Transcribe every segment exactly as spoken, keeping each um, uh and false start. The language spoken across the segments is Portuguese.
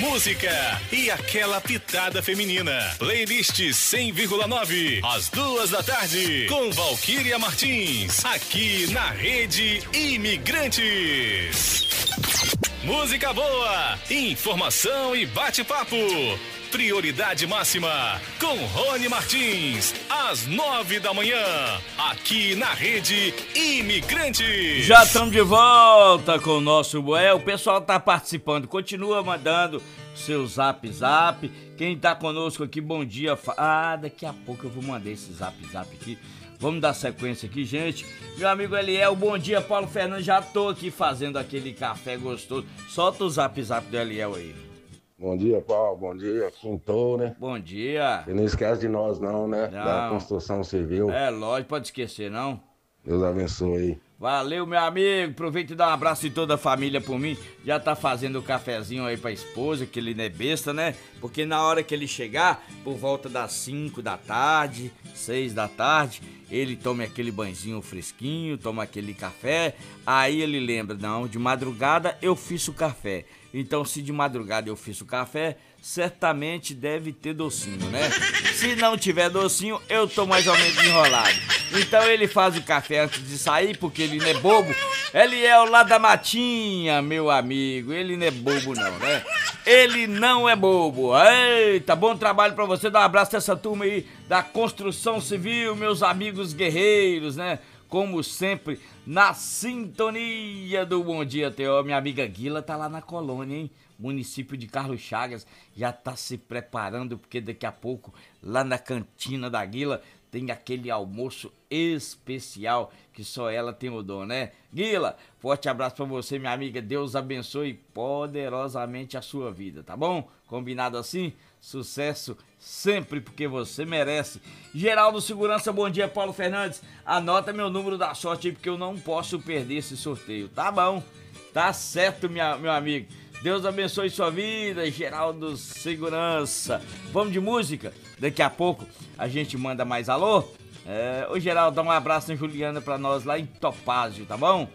música e aquela pitada feminina. Playlist cem vírgula nove, às duas da tarde, com Valquíria Martins, aqui na Rede Imigrantes. Música boa, informação e bate-papo. Prioridade máxima, com Rony Martins, às nove da manhã, aqui na Rede Imigrantes. Já estamos de volta com o nosso... É, o pessoal tá participando, continua mandando seu zap zap. Quem tá conosco aqui, bom dia. Ah, daqui a pouco eu vou mandar esse zap zap aqui. Vamos dar sequência aqui, gente. Meu amigo Eliel, bom dia, Paulo Fernandes. Já tô aqui fazendo aquele café gostoso. Solta o zap zap do Eliel aí. Bom dia, Paulo. Bom dia. Quintou, né? Bom dia. Você não esquece de nós, não, né? Não. Da construção civil. É, lógico, pode esquecer, não. Deus abençoe. Valeu, meu amigo. Aproveita e dá um abraço de toda a família por mim. Já tá fazendo o cafezinho aí pra esposa, que ele não é besta, né? Porque na hora que ele chegar, por volta das cinco da tarde, seis da tarde, ele toma aquele banhozinho fresquinho, toma aquele café. Aí ele lembra, não, de madrugada eu fiz o café. Então, se de madrugada eu fiz o café, certamente deve ter docinho, né? Se não tiver docinho, eu tô mais ou menos enrolado. Então ele faz o café antes de sair, porque ele não é bobo. Ele é o lá da matinha, meu amigo. Ele não é bobo não, né? Ele não é bobo. Eita, bom trabalho pra você. Dá um abraço dessa turma aí da construção civil, meus amigos guerreiros, né? Como sempre, na sintonia do Bom Dia T O. Minha amiga Guila tá lá na colônia, hein? Município de Carlos Chagas, já tá se preparando, porque daqui a pouco, lá na cantina da Guila, tem aquele almoço especial, que só ela tem o dom, né? Guila, forte abraço pra você, minha amiga. Deus abençoe poderosamente a sua vida, tá bom? Combinado assim? Sucesso sempre, porque você merece. Geraldo Segurança, bom dia, Paulo Fernandes. Anota meu número da sorte aí, porque eu não posso perder esse sorteio. Tá bom, tá certo, minha, meu amigo. Deus abençoe sua vida, Geraldo Segurança. Vamos de música? Daqui a pouco a gente manda mais alô. É, ô Geraldo, dá um abraço na Juliana pra nós lá em Topázio, tá bom?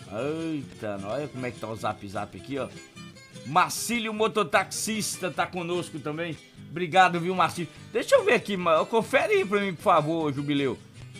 Eita, olha como é que tá o zap zap aqui, ó. Marcílio Mototaxista tá conosco também. Obrigado, viu, Marcílio? Deixa eu ver aqui, mano. Confere aí pra mim, por favor, Jubileu.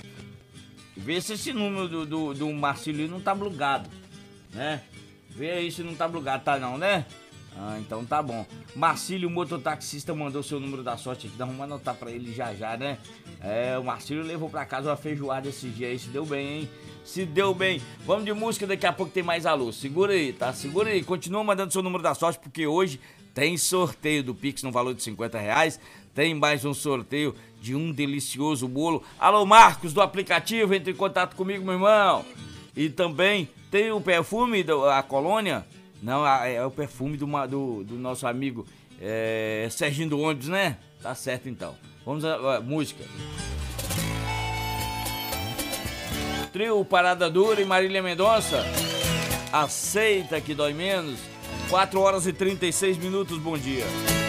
Vê se esse número do, do, do Marcílio não tá plugado, né? Vê aí se não tá plugado, tá não, né? Ah, então tá bom. Marcílio Mototaxista mandou seu número da sorte aqui. Vamos anotar pra ele já já, né? É, o Marcílio levou pra casa uma feijoada esse dia aí. Se deu bem, hein? Se deu bem. Vamos de música, daqui a pouco tem mais alô. Segura aí, tá? Segura aí. Continua mandando seu número da sorte, porque hoje tem sorteio do Pix no valor de cinquenta reais. Tem mais um sorteio de um delicioso bolo. Alô, Marcos do aplicativo, entre em contato comigo, meu irmão. E também tem o perfume da colônia. Não, é o perfume do, do, do nosso amigo é, Serginho do ônibus, né? Tá certo então. Vamos a, a música. Trio Parada Dura e Marília Mendonça. Aceita que dói menos. quatro horas e trinta e seis minutos, bom dia.